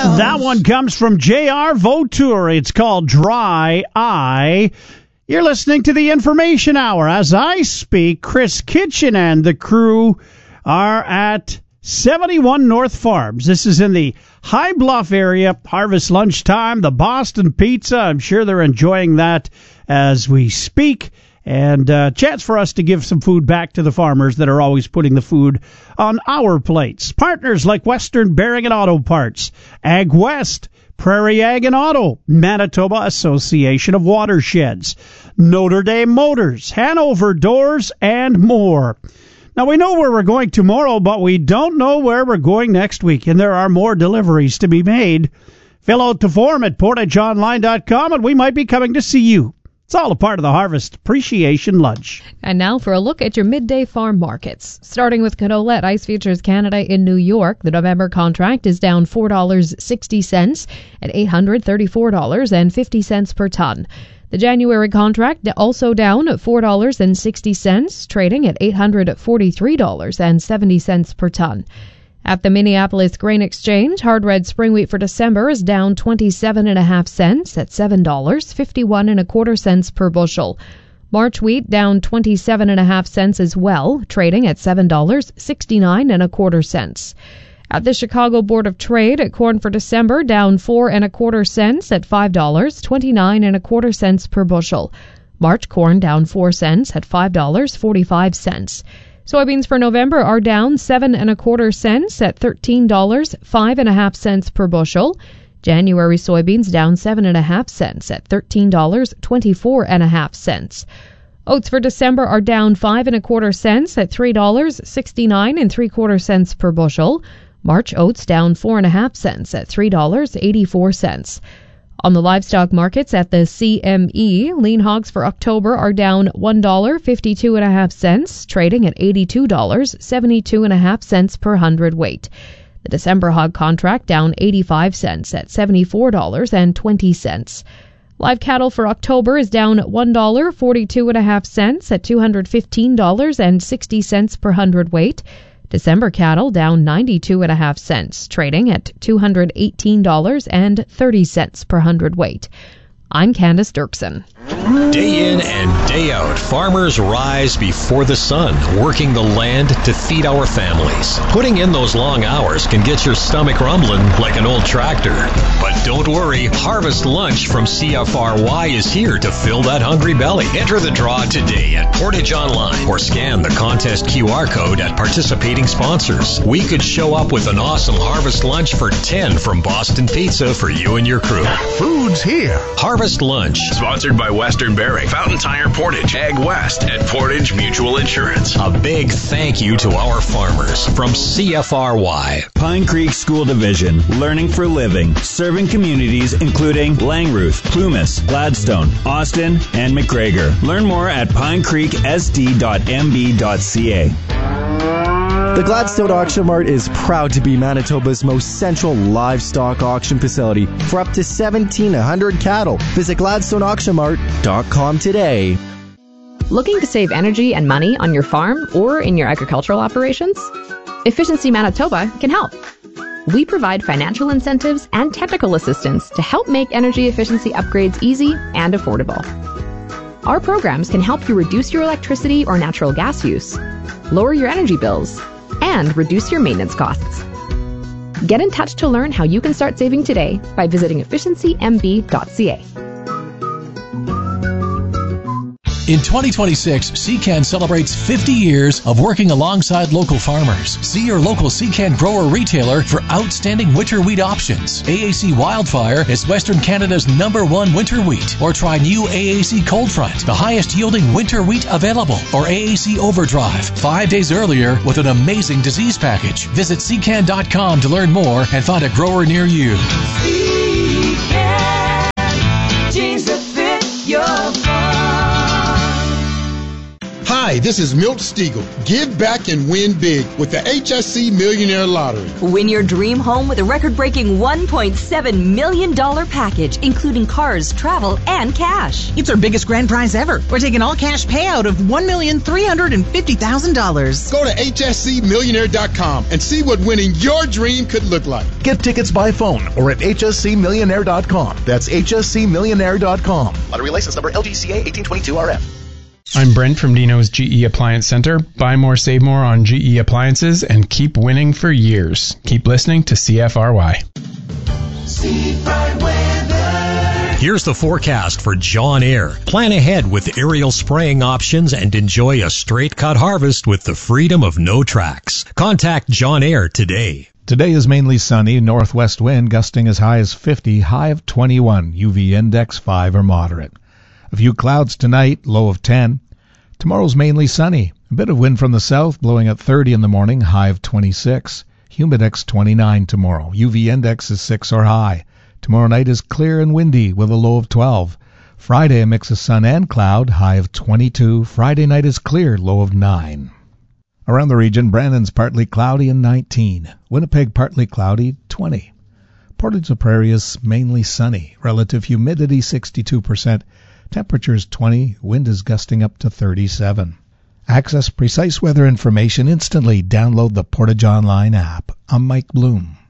house. That one comes from J.R. Vautour. It's called Dry Eye. You're listening to the Information Hour. As I speak, Chris Kitchen and the crew are at 71 North Farms. This is in the High Bluff area. Harvest lunchtime, the Boston Pizza. I'm sure they're enjoying that as we speak. And chance for us to give some food back to the farmers that are always putting the food on our plates. Partners like Western Bearing and Auto Parts, Ag West, Prairie Ag and Auto, Manitoba Association of Watersheds, Notre Dame Motors, Hanover Doors, and more. Now, we know where we're going tomorrow, but we don't know where we're going next week, and there are more deliveries to be made. Fill out the form at portageonline.com, and we might be coming to see you. It's all a part of the Harvest Appreciation Lunch. And now for a look at your midday farm markets. Starting with canola at Ice Futures Canada in New York, the November contract is down $4.60 at $834.50 per ton. The January contract also down at $4.60, trading at $843.70 per ton. At the Minneapolis Grain Exchange, hard red spring wheat for December is down 27.5 cents at $7.51 per bushel. March wheat down 27.5 cents as well, trading at $7.69. At the Chicago Board of Trade, corn for December down 4.25 cents at $5.29 per bushel. March corn down 4 cents at $5.45. Soybeans for November are down 7.25 cents at $13.05 per bushel. January soybeans down 7.5 cents at $13.24. Oats for December are down 5.25 cents at $3.69 per bushel. March oats down 4.5 cents at $3.84. On the livestock markets at the CME, lean hogs for October are down $1.52.5, trading at $82.72.5 per hundredweight. The December hog contract down 85 cents at $74.20. Live cattle for October is down $1.42.5 at $215.60 per hundredweight. December cattle down 92.5 cents, trading at $218.30 per hundredweight. I'm Candace Dirksen. Day in and day out, farmers rise before the sun, working the land to feed our families. Putting in those long hours can get your stomach rumbling like an old tractor. But don't worry, Harvest Lunch from CFRY is here to fill that hungry belly. Enter the draw today at Portage Online or scan the contest QR code at participating sponsors. We could show up with an awesome Harvest Lunch for 10 from Boston Pizza for you and your crew. Food's here. Harvest Lunch. Sponsored by Western Bearing, Fountain Tire Portage, Ag West, and Portage Mutual Insurance. A big thank you to our farmers from CFRY. Pine Creek School Division, learning for living, serving communities including Langruth, Plumas, Gladstone, Austin, and McGregor. Learn more at pinecreeksd.mb.ca. The Gladstone Auction Mart is proud to be Manitoba's most central livestock auction facility for up to 1,700 cattle. Visit GladstoneAuctionMart.com today. Looking to save energy and money on your farm or in your agricultural operations? Efficiency Manitoba can help. We provide financial incentives and technical assistance to help make energy efficiency upgrades easy and affordable. Our programs can help you reduce your electricity or natural gas use, lower your energy bills, and reduce your maintenance costs. Get in touch to learn how you can start saving today by visiting efficiencymb.ca. In 2026, CCAN celebrates 50 years of working alongside local farmers. See your local CCAN grower retailer for outstanding winter wheat options. AAC Wildfire is Western Canada's #1 winter wheat. Or try new AAC Cold Front, the highest yielding winter wheat available. Or AAC Overdrive, 5 days earlier with an amazing disease package. Visit CCAN.com to learn more and find a grower near you. CCAN, jeans that fit your farm. Hi, this is Milt Stiegel. Give back and win big with the HSC Millionaire Lottery. Win your dream home with a record-breaking $1.7 million package, including cars, travel, and cash. It's our biggest grand prize ever. We're taking all-cash payout of $1,350,000. Go to hscmillionaire.com and see what winning your dream could look like. Get tickets by phone or at hscmillionaire.com. That's hscmillionaire.com. Lottery license number LGCA 1822RF. I'm Brent from Dino's GE Appliance Center. Buy more, save more on GE appliances and keep winning for years. Keep listening to CFRY. Here's the forecast for John Eyre. Plan ahead with aerial spraying options and enjoy a straight cut harvest with the freedom of no tracks. Contact John Eyre today. Today is mainly sunny, northwest wind gusting as high as 50, high of 21, UV index 5 or moderate. A few clouds tonight, low of 10. Tomorrow's mainly sunny. A bit of wind from the south, blowing at 30 in the morning, high of 26. Humidex 29 tomorrow. UV index is 6 or high. Tomorrow night is clear and windy with a low of 12. Friday, a mix of sun and cloud, high of 22. Friday night is clear, low of 9. Around the region, Brandon's partly cloudy and 19. Winnipeg partly cloudy, 20. Portage la Prairie is mainly sunny. Relative humidity 62%. Temperatures 20, wind is gusting up to 37. Access precise weather information instantly. Download the Portage Online app. I'm Mike Bloom.